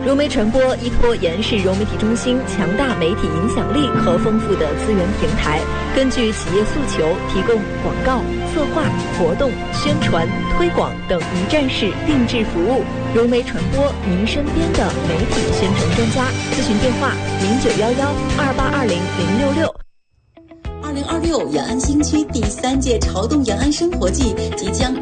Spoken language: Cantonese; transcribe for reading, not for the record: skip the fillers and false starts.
融媒传播依托延安市融媒体中心强大媒体影响力和丰富的资源平台，根据企业诉求提供广告、策划、活动、宣传、推广等一站式定制服务。融媒传播，您身边的媒体宣传专家。咨询电话：0911282006。 2026延安新区第3届潮动延安生活季即将